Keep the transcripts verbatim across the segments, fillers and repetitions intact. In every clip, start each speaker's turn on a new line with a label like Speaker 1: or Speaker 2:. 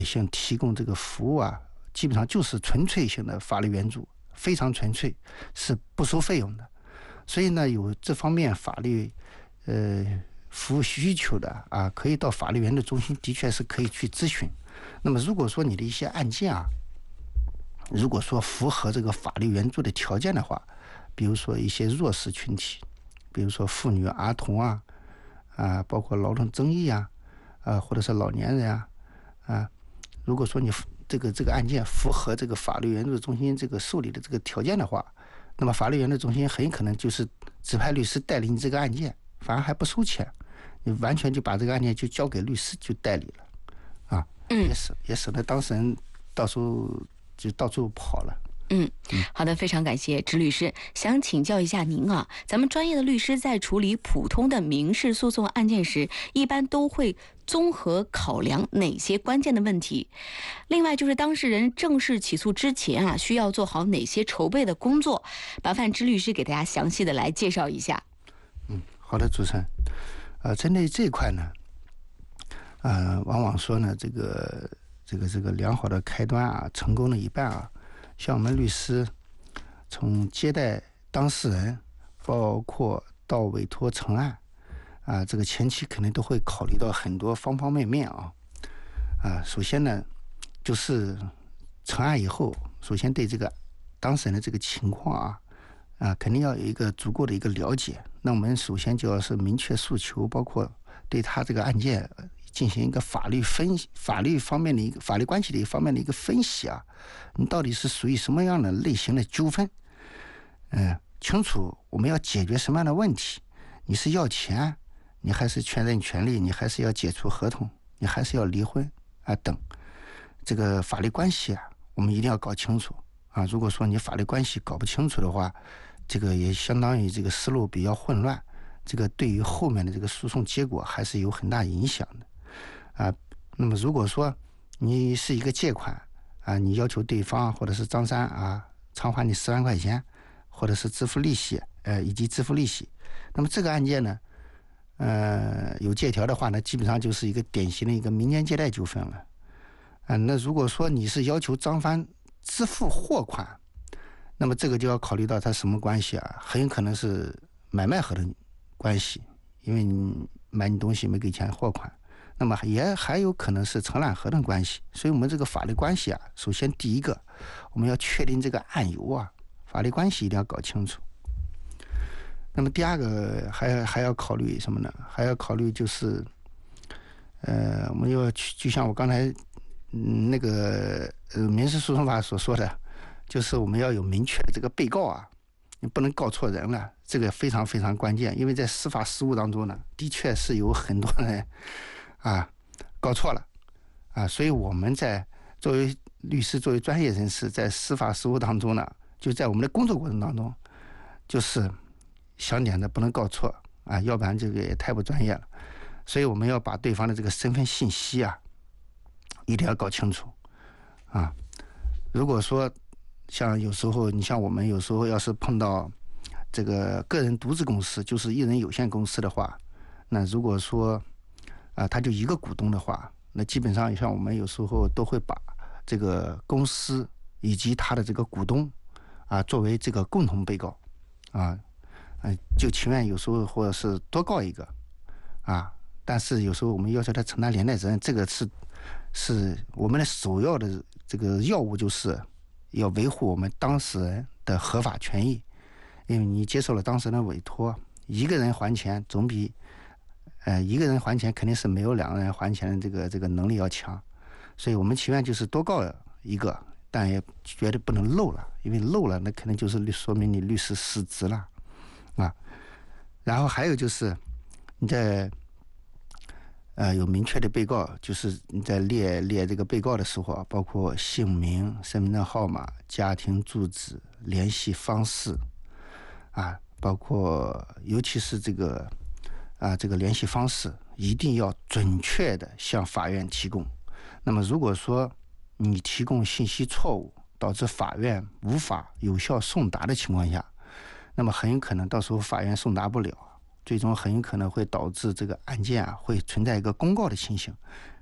Speaker 1: 性提供这个服务啊，基本上就是纯粹性的法律援助，非常纯粹，是不收费用的。所以呢，有这方面法律呃服务需求的啊，可以到法律援助中心，的确是可以去咨询。那么如果说你的一些案件啊，如果说符合这个法律援助的条件的话，比如说一些弱势群体，比如说妇女、儿童啊，啊，包括劳动争议啊，啊，或者是老年人啊，啊，如果说你这个这个案件符合这个法律援助中心这个受理的这个条件的话，那么法律援助中心很可能就是指派律师代理你这个案件，反而还不收钱，你完全就把这个案件就交给律师就代理了，啊，
Speaker 2: 嗯，
Speaker 1: 也省也省得当事人到时候就到处跑了。
Speaker 2: 嗯，好的，非常感谢支律师。想请教一下您啊，咱们专业的律师在处理普通的民事诉讼案件时，一般都会综合考量哪些关键的问题？另外就是当事人正式起诉之前啊，需要做好哪些筹备的工作？麻烦支律师给大家详细的来介绍一下。
Speaker 1: 嗯，好的，主持人。呃，针对这一块呢，呃，往往说呢，这个这个这个良好的开端啊，成功的一半啊。像我们律师从接待当事人，包括到委托成案啊，这个前期肯定都会考虑到很多方方面面啊。啊，首先呢，就是成案以后，首先对这个当事人的这个情况啊，啊，肯定要有一个足够的一个了解。那我们首先就要是明确诉求，包括对他这个案件进行一个法律分析，法律方面的一个法律关系的一方面的一个分析啊，你到底是属于什么样的类型的纠纷？嗯、呃，清楚我们要解决什么样的问题？你是要钱，你还是确认权利？你还是要解除合同？你还是要离婚啊？等这个法律关系啊，我们一定要搞清楚啊。如果说你法律关系搞不清楚的话，这个也相当于这个思路比较混乱，这个对于后面的这个诉讼结果还是有很大影响的。啊，那么如果说你是一个借款啊，你要求对方或者是张三啊偿还你十万块钱，或者是支付利息，呃，以及支付利息，那么这个案件呢，呃，有借条的话呢，基本上就是一个典型的一个民间借贷纠纷了。啊，那如果说你是要求张三支付货款，那么这个就要考虑到他什么关系啊？很有可能是买卖合同关系，因为你买你东西没给钱货款。那么也还有可能是承揽合同关系，所以我们这个法律关系啊，首先第一个我们要确定这个案由啊，法律关系一定要搞清楚。那么第二个还还要考虑什么呢？还要考虑就是，呃，我们要去，就像我刚才嗯那个呃民事诉讼法所说的，就是我们要有明确的这个被告啊，你不能告错人了，这个非常非常关键，因为在司法实务当中呢，的确是有很多人。啊，搞错了啊！所以我们在作为律师、作为专业人士，在司法实务当中呢，就在我们的工作过程当中，就是想点的不能搞错啊，要不然这个也太不专业了。所以我们要把对方的这个身份信息啊，一定要搞清楚啊。如果说像有时候，你像我们有时候要是碰到这个个人独资公司，就是一人有限公司的话，那如果说啊，他就一个股东的话，那基本上像我们有时候都会把这个公司以及他的这个股东啊作为这个共同被告啊，嗯、呃，就情愿有时候或者是多告一个啊，但是有时候我们要求他承担连带责任，这个是是我们的首要的这个要务，就是要维护我们当事人的合法权益，因为你接受了当事人的委托，一个人还钱总比。呃，一个人还钱肯定是没有两个人还钱的这个这个能力要强，所以我们情愿就是多告一个，但也绝对不能漏了，因为漏了那肯定就是说明你律师失职了啊。然后还有就是你在呃有明确的被告，就是你在列列这个被告的时候，包括姓名、身份证号码、家庭住址、联系方式啊，包括尤其是这个。啊，这个联系方式一定要准确的向法院提供。那么，如果说你提供信息错误，导致法院无法有效送达的情况下，那么很有可能到时候法院送达不了，最终很有可能会导致这个案件啊会存在一个公告的情形，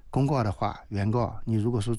Speaker 1: 公告的话，原告你如果说